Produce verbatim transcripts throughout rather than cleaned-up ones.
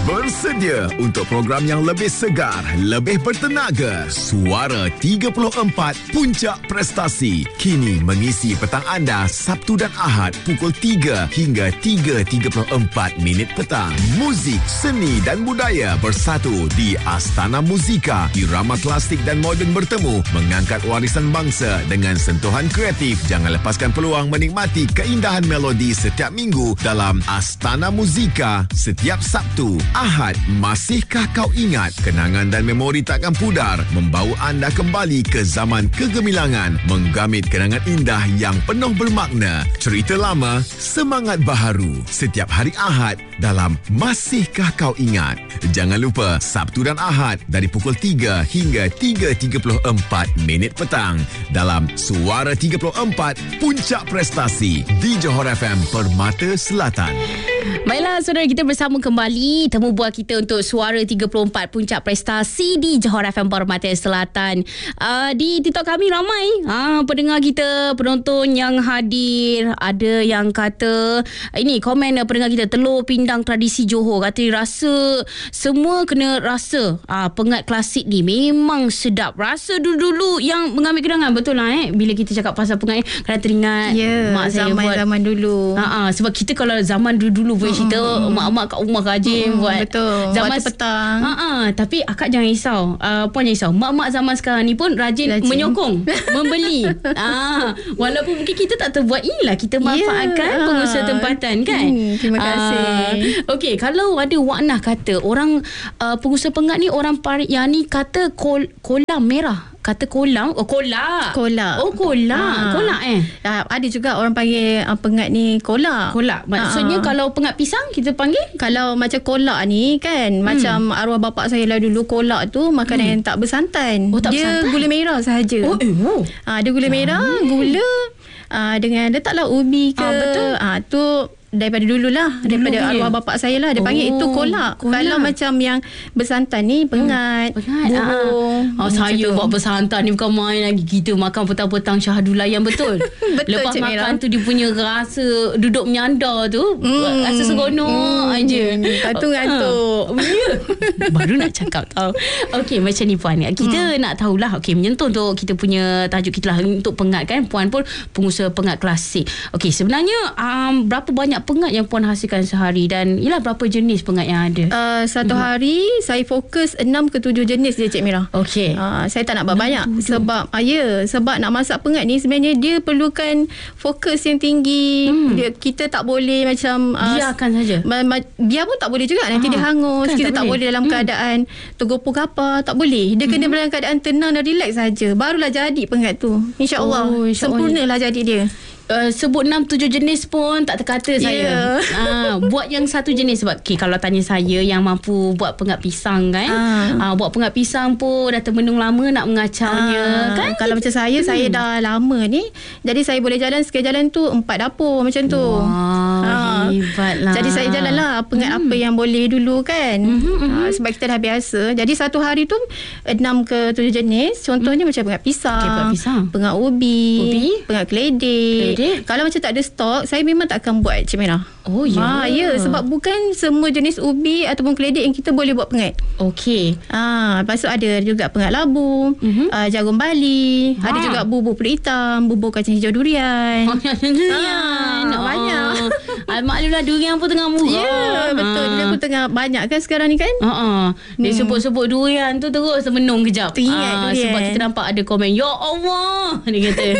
Bersedia untuk program yang lebih segar, lebih bertenaga. Suara tiga puluh empat Puncak Prestasi. Kini mengisi petang anda Sabtu dan Ahad pukul tiga hingga tiga tiga puluh empat minit petang. Muzik, seni dan budaya bersatu di Astana Muzika. Irama klasik dan moden bertemu, mengangkat warisan bangsa dengan sentuhan kreatif. Jangan lepaskan peluang menikmati keindahan melodi setiap minggu dalam Astana Muzika setiap Sabtu. Ahad, masihkah kau ingat? Kenangan dan memori takkan pudar, membawa anda kembali ke zaman kegemilangan, menggamit kenangan indah yang penuh bermakna. Cerita lama, semangat baharu. Setiap hari Ahad dalam Masihkah Kau Ingat. Jangan lupa, Sabtu dan Ahad dari pukul tiga hingga tiga tiga puluh empat minit petang dalam Suara tiga puluh empat Puncak Prestasi di Johor F M Permata Selatan. Baiklah, saudara, kita bersama kembali temu bual kita untuk Suara tiga puluh empat Puncak Prestasi di Johor F M Permata Selatan. Uh, di TikTok kami ramai uh, pendengar kita, penonton yang hadir. Ada yang kata, ini komen uh, pendengar kita, telur pindang tradisi Johor. Kata rasa, semua kena rasa uh, pengat klasik ni memang sedap. Rasa dulu-dulu yang mengambil kenangan. Betul lah eh, bila kita cakap pasal pengat, kadang teringat yeah, mak saya zaman, buat zaman dulu. uh-uh, Sebab kita kalau zaman dulu-dulu boleh cerita mm-hmm. mak-mak kat rumah rajin mm-hmm. buat betul, zaman waktu petang. uh-uh, Tapi akak jangan risau, uh, puan jangan risau, mak-mak zaman sekarang ni pun rajin, rajin. menyokong membeli. uh, Walaupun mungkin kita tak terbuat, inilah kita manfaatkan yeah. pengusaha tempatan kan. hmm, Terima kasih. uh, Okey, kalau ada Waknah kata orang uh, pengusaha pengat ni, orang pari, yang ni kata kol, kolam merah. Kata kolam, oh kolak. Kolak. Oh kolak. Ha. Kolak eh. Uh, ada juga orang panggil uh, pengat ni kolak. Kolak. Maksudnya uh-huh. kalau pengat pisang kita panggil? Kalau macam kolak ni kan, hmm. macam arwah bapak saya lah dulu, kolak tu makanan hmm. yang tak bersantan. Oh, tak dia bersantan? Gula merah sahaja. Oh, eh, oh. Uh, dia gula merah, gula uh, dengan letaklah ubi ke. Ah, betul. Uh, tu daripada dululah, daripada Dulu arwah bapak saya lah, dia panggil oh, itu kolak. kolak. Kalau macam yang bersantan ni pengat, pengat burung. Oh, saya buat bersantan ni bukan main lagi. Kita makan petang-petang syahadulayan betul. Betul. Lepas Cik makan Mira. tu dia punya rasa duduk menyandar tu, mm. rasa seronok mm. aje. Ngantuk-ngantuk. Ya. Baru nak cakap tau. Okey, macam ni puan. Kita mm. nak tahulah, okey, menyentuh untuk kita punya tajuk kita lah untuk pengat kan. Puan pun pengusaha pengat klasik. Okey, sebenarnya um, berapa banyak pengat yang puan hasilkan sehari, dan ialah berapa jenis pengat yang ada? Uh, satu hmm. hari saya fokus enam ke tujuh jenis je, Cik Mira. Okey. Uh, saya tak nak buat banyak sebab uh, ya, sebab nak masak pengat ni sebenarnya dia perlukan fokus yang tinggi. Hmm. Dia, kita tak boleh macam uh, biarkan saja. Ma- ma- biar pun tak boleh juga, nanti Aha, dia hangus. Kan, kita tak, tak boleh dalam hmm. keadaan tergopoh apa, tak boleh. Dia hmm. kena dalam keadaan tenang dan relax saja. Barulah jadi pengat tu. Insya-Allah oh, insya sempurnalah jadi dia. Uh, sebut enam tujuh jenis pun tak terkata saya. Yeah. uh, buat yang satu jenis. Sebab okay, kalau tanya saya yang mampu buat pengat pisang kan, uh. Uh, buat pengat pisang pun dah termenung lama nak mengacaunya uh. kan. Kalau macam saya, hmm. saya dah lama ni, jadi saya boleh jalan sekali jalan tu empat dapur macam tu. Wow, uh. hebatlah. Jadi saya jalan lah pengat hmm. apa yang boleh dulu kan. uh-huh, uh, sebab kita dah biasa. Jadi satu hari tu enam ke tujuh jenis. Contohnya hmm. macam pengat pisang, okay, pengat pisang, pengat ubi, ubi? pengat keledek. Kalau macam tak ada stok, saya memang tak akan buat, Cik Mira. Oh ya. Ha, ya, sebab bukan semua jenis ubi ataupun keledek yang kita boleh buat pengat. Okey. Ah, ha, lepas tu ada juga pengat labu, uh-huh. uh, jagung bali, ha. ada juga bubur pulut hitam, bubur kacang hijau durian. Oh, durian. Ha, banyak. Ah, maklumlah durian pun tengah murah. Ya, yeah, betul. Dia pun tengah banyak kan sekarang ni kan? Ha ah. Dia hmm. sebut-sebut durian tu terus termenung kejap. Teringat ah, sebab kita nampak ada komen, ya Allah, dia kata.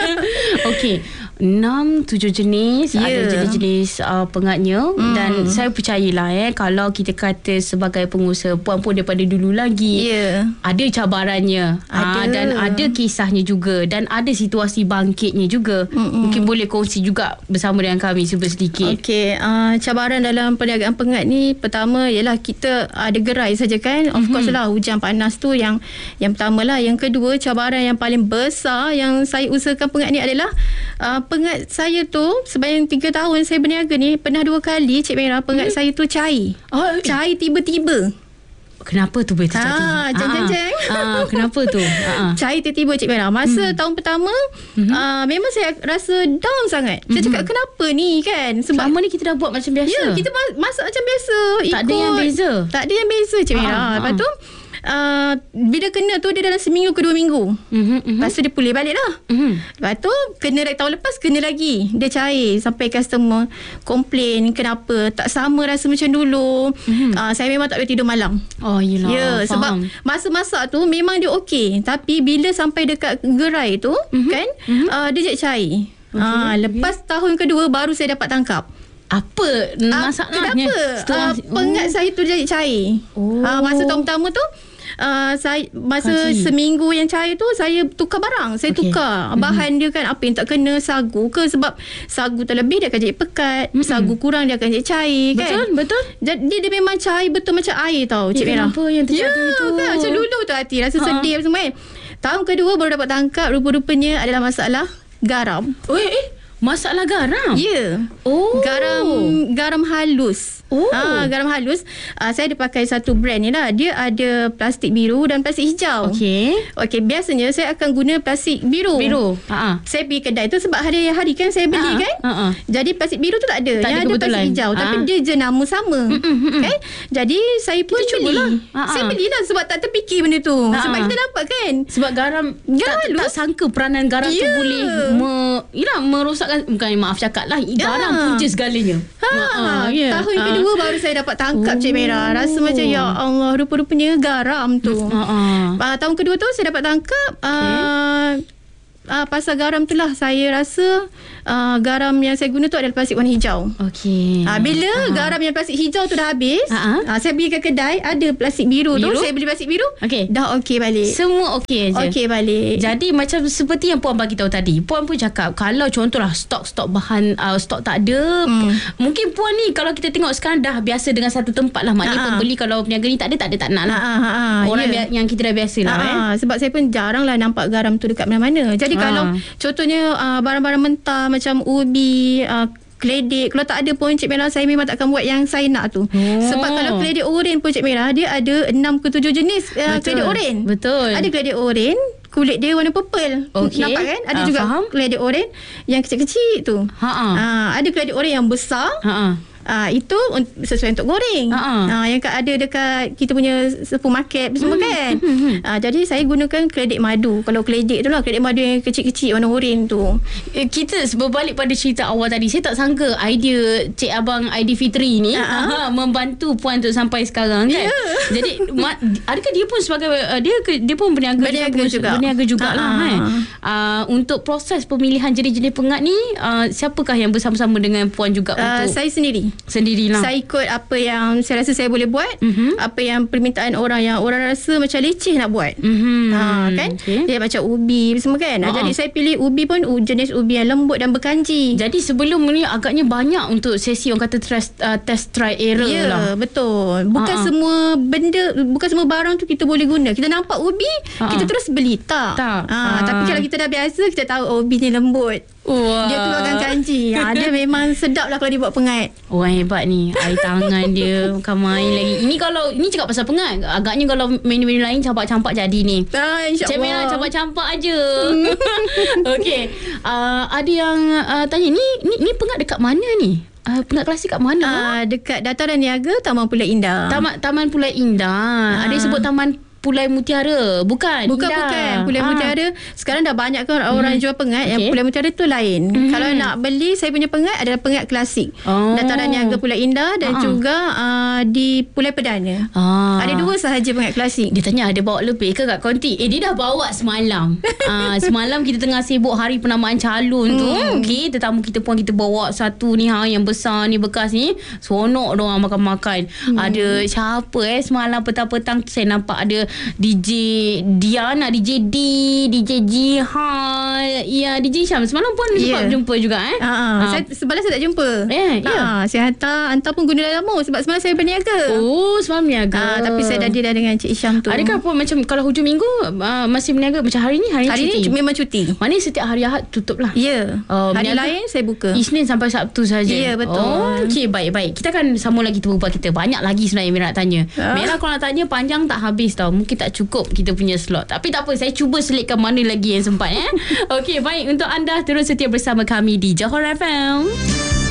Okey. enam tujuh jenis, yeah. ada jenis-jenis uh, pengatnya. mm. Dan saya percayalah eh, kalau kita kata sebagai pengusaha, puan pun daripada dulu lagi yeah. ada cabarannya, ada. Uh, dan ada kisahnya juga, dan ada situasi bangkitnya juga. Mm-mm. Mungkin boleh kongsi juga bersama dengan kami sedikit. Okey, uh, cabaran dalam perniagaan pengat ni, pertama ialah kita ada gerai saja kan. Of mm-hmm. course lah, hujan panas tu yang yang pertama lah. Yang kedua, cabaran yang paling besar yang saya usahakan pengat ni adalah uh, pengat saya tu sepanjang tiga tahun saya berniaga ni, pernah dua kali, Cik Mira, pengat hmm? saya tu cair. Oh, cair tiba-tiba. Kenapa tu boleh terjadi? Ah, jeng, jeng, jeng. Ah, kenapa tu? Ah, ah. Cair tiba-tiba Cik Mira. Masa hmm. tahun pertama mm-hmm. uh, memang saya rasa down sangat. Saya mm-hmm. cakap kenapa ni kan? Sebab selama ni kita dah buat macam biasa. Ya, kita masak macam biasa. Tak ikut, ada yang beza. Tak ada yang beza Cik Mira. Ah, Lepas ah. tu Uh, bila kena tu dia dalam seminggu ke dua minggu. Mm-hmm, mm-hmm. Lepas tu dia pulih balik lah. Mm-hmm. Lepas tu kena tahun lepas kena lagi. Dia cair sampai customer komplain kenapa tak sama rasa macam dulu. Mm-hmm. Uh, saya memang tak boleh tidur malam. Oh yelah. Ya, yeah, sebab masa masak tu memang dia okey. Tapi bila sampai dekat gerai tu mm-hmm. kan mm-hmm. Uh, dia jadi cair. Okay. Uh, lepas okay. tahun kedua baru saya dapat tangkap. Apa masalahnya? Kenapa uh, pengat oh. saya tu jadi cair. Oh. Uh, masa tahun pertama tu Uh, saya masa Kaji. seminggu yang cair tu saya tukar barang. Saya okay. tukar bahan mm-hmm. dia kan, apa yang tak kena, sagu ke, sebab sagu terlebih dia akan jadi pekat, mm-hmm. sagu kurang dia akan jadi cair. Betul, kan. Betul. Jadi dia, dia memang cair betul macam air tau Cik Mira. Apa yang terjadi ya, tu? Kan, macam lulu tu hati, rasa ha. sedih semua kan. Tahun kedua baru dapat tangkap, rupa-rupanya adalah masalah garam. Oh, eh, eh. Masalah garam? Ya. Yeah. Oh. Garam garam halus. Oh. Ah, garam halus. Ah, saya ada pakai satu brand ni lah. Dia ada plastik biru dan plastik hijau. Okey. Okey, biasanya saya akan guna plastik biru. Biru. Ha. Saya pergi kedai tu sebab hari-hari kan saya beli. Ha-ha. kan. Ha-ha. Jadi plastik biru tu tak ada. Tak Yang ada, ada plastik hijau. Ha. Tapi dia jenama sama. Mm-mm. Kan? Jadi saya pun kita beli. Ha-ha. Saya belilah sebab tak terfikir benda tu. Ha-ha. Sebab kita nampak kan. Sebab garam, garam tak, tak sangka peranan garam yeah. tu boleh me, yalah, merosakkan, bukan maaf cakap lah, garam yeah. punca segalanya. Ha. Ha. Yeah. Tahun ha. kedua baru saya dapat tangkap oh. Cik Mira. Rasa macam ya Allah, rupa-rupanya garam tu. Uh-uh. Uh, tahun kedua tu saya dapat tangkap uh, okay. uh, pasal garam tu lah saya rasa uh, garam yang saya guna tu adalah plastik warna hijau. Okey. Uh, bila uh-huh. garam yang plastik hijau tu dah habis, uh-huh. uh, saya pergi ke kedai ada plastik biru, biru? tu, saya beli plastik biru. Okay. Dah okey balik. Semua okey aja. Okey balik. Jadi macam seperti yang Puan bagi tahu tadi. Puan pun cakap kalau contohlah stok-stok bahan uh, stok tak ada, hmm. mungkin Puan ni kalau kita tengok sekarang dah biasa dengan satu tempat lah. Maknanya uh-huh. pembeli kalau peniaga ni tak ada, tak ada, tak nak lah. Uh-huh. Uh-huh. Orang yeah. yang kita dah biasa lah. Uh-huh. Eh. Sebab saya pun jarang lah nampak garam tu dekat mana-mana. Jadi uh-huh. kalau contohnya uh, barang-barang mentah macam ubi, uh, keledek, kalau tak ada pun Cik Mira, saya memang takkan buat yang saya nak tu. Oh. Sebab kalau keledek oren pun Cik Mira, dia ada enam ke tujuh jenis uh, keledek oren. Betul. Ada keledek oren, kulit dia warna purple. Okay. Nampak kan? Ada uh, juga faham. Keledek oren yang kecil-kecil tu. Ha-ha. Uh, ada keledek oren yang besar. Ha-ha. Ah, itu sesuai untuk goreng. Uh-huh. Ah, yang ada dekat kita punya supermarket semua mm. kan. Mm-hmm. Ah, jadi saya gunakan keledek madu. Kalau keledek tu lah, keledek madu yang kecil-kecil warna oren tu. Eh, kita berbalik pada cerita awal tadi, saya tak sangka idea Cik Abang Aidi Fitri ni uh-huh. membantu Puan untuk sampai sekarang kan. Yeah. Jadi ma- adakah dia pun sebagai uh, dia dia pun berniaga, berniaga juga. Berniaga jugalah uh-huh. kan. Uh, untuk proses pemilihan jenis-jenis pengat ni, uh, siapakah yang bersama-sama dengan Puan juga uh, untuk? Saya sendiri. Sendirilah. Saya ikut apa yang saya rasa saya boleh buat, mm-hmm. apa yang permintaan orang yang orang rasa macam leceh nak buat. Mm-hmm. Ha, kan? Okay. Dia macam ubi semua kan. Uh-huh. Jadi saya pilih ubi pun jenis ubi yang lembut dan berkanji. Jadi sebelum ni agaknya banyak untuk sesi orang kata test, uh, test try error yeah, lah. Ya, betul. Bukan uh-huh. semua benda, bukan semua barang tu kita boleh guna. Kita nampak ubi, uh-huh. kita terus beli. Tak. tak. Ha, uh. Tapi kalau kita dah biasa, kita tahu oh, ubi ni lembut. Wow. Dia keluarkan kanji. Ha, dia memang sedap lah kalau dia buat pengat. Orang hebat ni. Air tangan dia bukan main lagi. Ini kalau ini cakap pasal pengat, agaknya kalau menu-menu lain campak-campak jadi ni. Ah, InsyaAllah. Cik Mira campak-campak aja. Okey. Uh, ada yang uh, tanya ni, ni ni pengat dekat mana ni? Uh, pengat klasik kat mana? Uh, dekat Dataran Niaga, Taman Pulai Indah. Taman Taman Pulai Indah. Uh. Ada sebut Taman Pulai Mutiara. Bukan. Bukan, Indah. bukan. Pulai ha. Mutiara. Sekarang dah banyak kan orang hmm. jual pengat. Okay. Yang Pulai Mutiara tu lain. Hmm. Kalau nak beli, saya punya pengat adalah pengat klasik. Oh. Dataran Niaga Pulai Indah dan ha. juga uh, di Pulai Perdana. Ha. Ada dua sahaja pengat klasik. Dia tanya ada bawa lebih ke kat konti? Eh, dia dah bawa semalam. uh, semalam kita tengah sibuk hari penamaan calon tu. Hmm. Okay, tetamu kita pun kita bawa satu ni ha, yang besar ni, bekas ni. Seronok diorang makan-makan. Hmm. Ada siapa eh semalam petang-petang saya nampak ada D J Diana, D J D, D J Jihan, ya D J Syam semalam pun yeah. sempat berjumpa juga eh. Ha, ha. Ha. Saya semalam saya tak jumpa. Eh, ya. Ha, saya hantar hantar pun guna lama sebab semalam saya berniaga. Oh, semalam niaga. Ha, tapi saya dah deal dah dengan Cik Syam tu. Adakah apa macam kalau hujung minggu uh, masih berniaga macam hari ni hari, Hari cuti? ni memang cuti. Mana setiap hari Ahad tutup lah. Ya. Oh, hari berniaga lain saya buka. Isnin sampai Sabtu saja. Ya, betul. Oh, okey, baik-baik. Kita akan sambung lagi temu kita. Banyak lagi sebenarnya Mira nak tanya. Ha? Mira kalau nak tanya panjang tak habis tau. Mungkin tak cukup kita punya slot. Tapi tak apa, saya cuba selitkan mana lagi yang sempat eh. Okey, baik. Untuk anda terus setia bersama kami di Johor F M.